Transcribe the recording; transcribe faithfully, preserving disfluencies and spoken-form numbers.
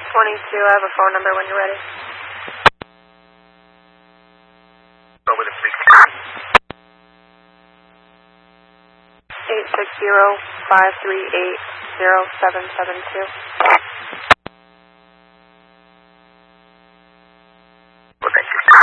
twenty-two, I have a phone number when you're ready. Over to six. eight six zero, five three eight, zero seven seven two.